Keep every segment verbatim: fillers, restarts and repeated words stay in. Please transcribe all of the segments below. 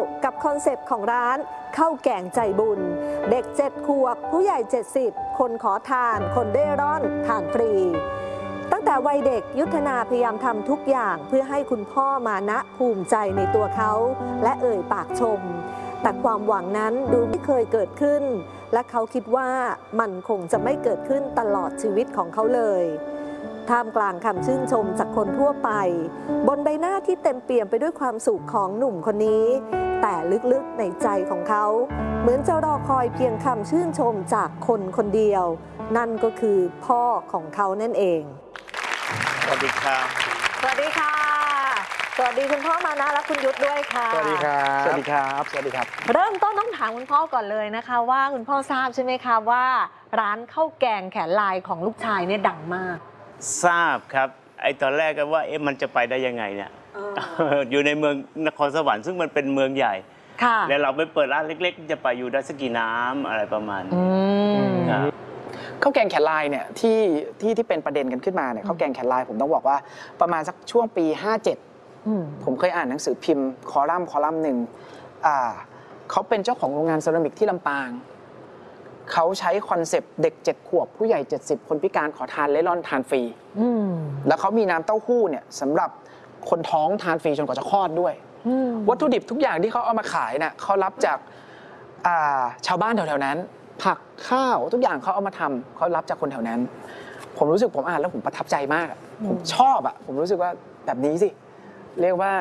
กับคอนเซปต์ของร้านข้าวแกงใจบุญเด็กเจ็ดขวบผู้ใหญ่เจ็ดสิบคนขอทานคนเร่ร่อนทานฟรีตั้งแต่วัยเด็กยุทธนาพยายามทำทุกอย่างเพื่อให้คุณพ่อมานะภูมิใจในตัวเขาและเอ่ยปากชมแต่ความหวังนั้นดูไม่เคยเกิดขึ้นและเขาคิดว่ามันคงจะไม่เกิดขึ้นตลอดชีวิตของเขาเลยท่ามกลางคำชื่นชมจากคนทั่วไปบนใบหน้าที่เต็มเปี่ยมไปด้วยความสุขของหนุ่มคนนี้แต่ลึกๆในใจของเขาเหมือนจะรอคอยเพียงคำชื่นชมจากคนคนเดียวนั่นก็คือพ่อของเขานั่นเองสวัสดีครับสวัสดีค่ะสวัสดีคุณพ่อมานะและคุณยุทธด้วยค่ะสวัสดีครับสวัสดีครับสวัสดีครับเริ่มต้นต้องถามคุณพ่อก่อนเลยนะคะว่าคุณพ่อทราบใช่ไหมคะว่าร้านข้าวแกงแขนลายของลูกชายเนี่ยดังมากทราบครับไอ้ตอนแรกก็ว่าเอ๊ะมันจะไปได้ยังไงเนี่ยอยู่ในเมืองนครสวรรค์ซึ่งมันเป็นเมืองใหญ่แล้วเราไปเปิดร้านเล็กๆจะไปอยู่ได้สักกี่น้ำอะไรประมาณนี้ครับข้าวแกงแขนลายเนี่ยที่ที่ที่เป็นประเด็นกันขึ้นมาเนี่ยข้าวแกงแขนลายผมต้องบอกว่าประมาณสักช่วงปีห้าเจ็ดผมเคยอ่านหนังสือพิมพ์คอลัมน์คอลัมน์หนึ่งเขาเป็นเจ้าของโรงงานเซรามิกที่ลำปางเขาใช้คอนเซปต์เด็กเจ็ดขวบผู้ใหญ่เจ็ดสิบคนพิการขอทานเล่ร่อนทานฟรีแล้วเขามีน้ำเต้าหู้เนี่ยสำหรับคนท้องทานฟรีจนกว่าจะคลอดด้วยวัตถุดิบทุกอย่างที่เขาเอามาขายเนี่ยเขารับจากชาวบ้านแถวๆนั้นผักข้าวทุกอย่างเขาเอามาทำเขารับจากคนแถวนั้นผมรู้สึกผมอ่านแล้วผมประทับใจมากผมชอบอ่ะผมรู้สึกว่าแบบนี้สิเรียกว่า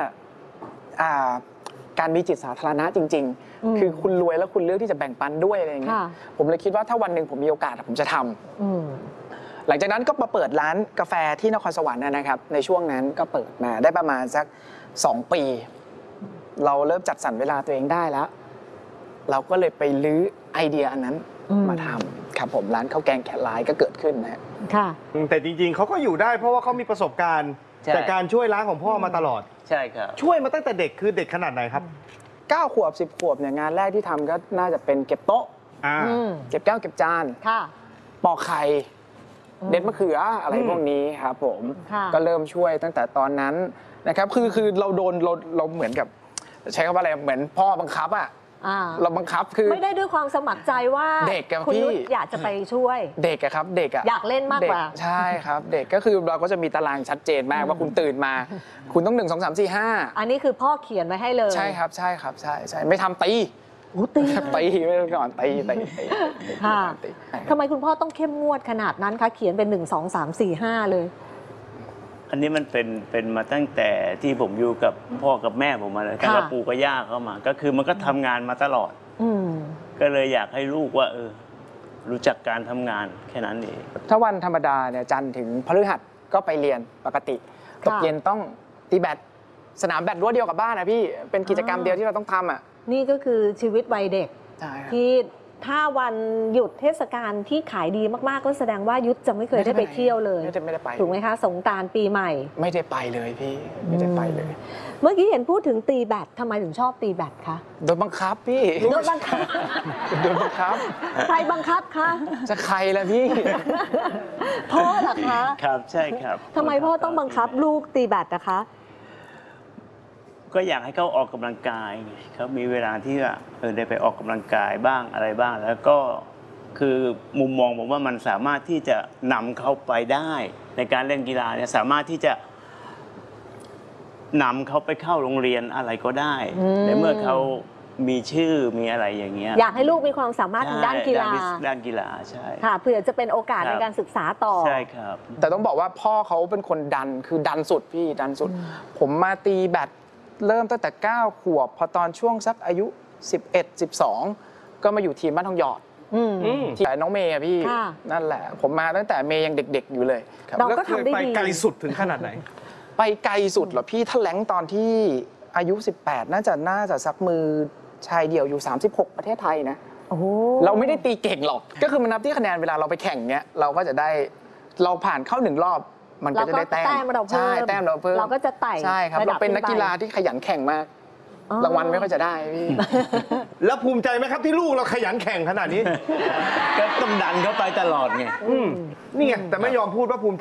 การมีจิตสาธารณะจริงๆคือคุณรวยแล้วคุณเลือกที่จะแบ่งปันด้วยอะไรอย่างเงี้ยผมเลยคิดว่าถ้าวันหนึ่งผมมีโอกาสผมจะทำหลังจากนั้นก็มาเปิดร้านกาแฟที่นครสวรรค์นะครับในช่วงนั้นก็เปิดมาได้ประมาณสักสองปีเราเริ่มจัดสรรเวลาตัวเองได้แล้วเราก็เลยไปลื้อไอเดียอันนั้นมาทำครับผมร้านข้าวแกงแขนลายก็เกิดขึ้นนะค่ะแต่จริงๆเขาก็อยู่ได้เพราะว่าเขามีประสบการณ์จากการช่วยร้านของพ่อมาตลอดใช่ครับช่วยมาตั้งแต่เด็กคือเด็กขนาดไหนครับเก้าขวบสิบขวบเนี่ยงานแรกที่ทำก็น่าจะเป็นเก็บโต๊ะเก็บแก้วเก็บจานปอกไข่เด็ดมะเขืออะไรพวกนี้ครับผมก็เริ่มช่วยตั้งแต่ตอนนั้นนะครับคือคือเราโดนเราเราเหมือนกับใช้คำว่าอะไรเหมือนพ่อบังคับอ่ะเราบังคับคือไม่ได้ด้วยความสมัครใจว่าเด็กกับคุณพี่อยากจะไปช่วยเด็กอะครับเด็กอะอยากเล่นมากกว่าใช่ครับเด็กก็คือเราก็จะมีตารางชัดเจนมากว่าคุณตื่นมาคุณต้องหนึ่งสองสามสี่ห้าอันนี้คือพ่อเขียนไว้ให้เลยใช่ครับใช่ครับใช่ใช่ไม่ทำตีตีตีไม่ก่อนตีตีค่ะทำไมคุณพ่อต้องเข้มงวดขนาดนั้นคะเขียนเป็นหนึ่งสองสามสี่ห้าเลยอันนี้มันเป็นเป็นมาตั้งแต่ที่ผมอยู่กับพ่อกับแม่ผมมาเลยตั้งแต่ปู่กับย่าเข้ามาก็คือมันก็ทำงานมาตลอดก็เลยอยากให้ลูกว่าเออรู้จักการทำงานแค่นั้นเองถ้าวันธรรมดาเนี่ยจันทร์ถึงพฤหัสก็ไปเรียนปกติตกเย็นต้องตีแบดสนามแบดรั้วเดียวกับบ้านนะพี่เป็นกิจกรรมเดียวที่เราต้องทำอ่ะนี่ก็คือชีวิตวัยเด็กที่ถ้าวันหยุดเทศกาลที่ขายดีมากๆก็แสดงว่ายุทธจะไม่เคยได้ไปเที่ยวเลยไม่ได้ไปถูกไหมคะสงกรานต์ปีใหม่ไม่ได้ไปเลยพี่ไม่ได้ไปเลยเมื่อกี้เห็นพูดถึงตีแบดทำไมถึงชอบตีแบดคะโดนบังคับพี่โดนบังคับโดนบังคับใครบังคับคะจะใครล่ะพี่พ่อเหรอคะครับใช่ครับทำไมพ่อต้องบังคับลูกตีแบดนะคะก็อยากให้เขาออกกำลังกายเขามีเวลาที่เออได้ไปออกกำลังกายบ้างอะไรบ้างแล้วก็คือมุมมองผมว่ามันสามารถที่จะนำเขาไปได้ในการเล่นกีฬาเนี่ยสามารถที่จะนำเขาไปเข้าโรงเรียนอะไรก็ได้ในเมื่อเขามีชื่อมีอะไรอย่างเงี้ยอยากให้ลูกมีความสามารถทางด้านกีฬาด้านกีฬาใช่ค่ะเผื่อจะเป็นโอกาสในการศึกษาต่อใช่ครับแต่ต้องบอกว่าพ่อเขาเป็นคนดันคือดันสุดพี่ดันสุดผมมาตีแบดเริ่มตั้งแต่เก้าขวบพอตอนช่วงสักอายุสิบเอ็ด สิบสองก็มาอยู่ทีมบ้านทองหยอดที่น้องเมย์พี่นั่นแหละผมมาตั้งแต่เมย์ยังเด็กๆอยู่เลยเราก็ทำได้ดีไปไกลสุดถึงขนาดไหนไปไกลสุดเหรอพี่ถ้าแหลงตอนที่อายุสิบแปดน่าจะน่าจะซักมือชายเดี่ยวอยู่สามสิบหกประเทศไทยนะเราไม่ได้ตีเก่งหรอกก็คือมันนับที่คะแนนเวลาเราไปแข่งเนี้ยเราก็จะได้เราผ่านเข้าหนึ่งรอบมันก็จะได้แต้มใช่แต้มเราเพิ่มเราก็จะไต่ใช่ครับเราเป็นนักกีฬาที่ขยันแข่งมากรางวัลไม่ค่อยจะได้พี่แล้วภูมิใจไหมครับที่ลูกเราขยันแข่งขนาดนี้ก็ต้องดันเขาไปตลอดไงนี่ไงแต่ไม่ยอมพูดว่าภูมิใจ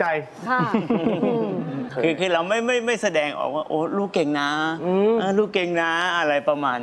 คือคือเราไม่ไม่ไม่แสดงออกว่าโอ้ลูกเก่งนะลูกเก่งนะอะไรประมาณ